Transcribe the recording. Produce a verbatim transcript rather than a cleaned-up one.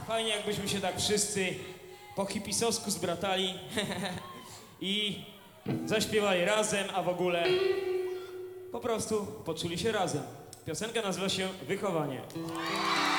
Fajnie, jakbyśmy się tak wszyscy po hipisowsku zbratali i zaśpiewali razem, a w ogóle po prostu poczuli się razem. Piosenka nazywa się Wychowanie.